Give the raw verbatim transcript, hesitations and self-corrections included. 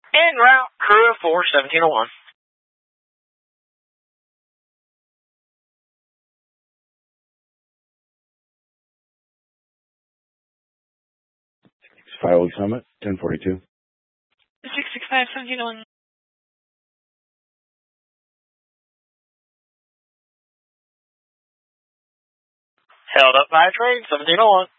En route, crew of four, seventeen oh one. Fireworks Summit, ten forty-two. six six five, seventeen oh one. Held up by a train, seventeen oh one.